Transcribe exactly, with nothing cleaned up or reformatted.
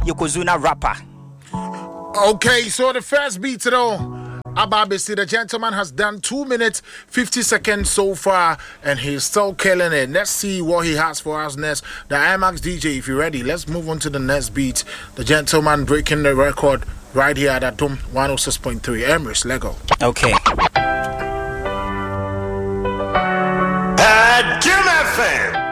Yokozuna rapper. Okay, so the first beat though. Ababisi, the gentleman has done two minutes fifty seconds so far, and he's still killing it. Let's see what he has for us next. The IMAX D J, if you're ready, let's move on to the next beat. The gentleman breaking the record right here at Atom one oh six point three. Emrys, let go. Okay. At Jim F M.